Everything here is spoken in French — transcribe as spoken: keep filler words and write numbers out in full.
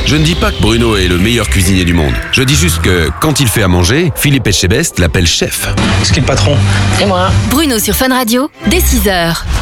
Je ne dis pas que Bruno est le meilleur cuisinier du monde. Je dis juste que, quand il fait à manger, Philippe Etchebest l'appelle chef. C'est qui le patron? Et moi. Bruno sur Fun Radio, dès six heures.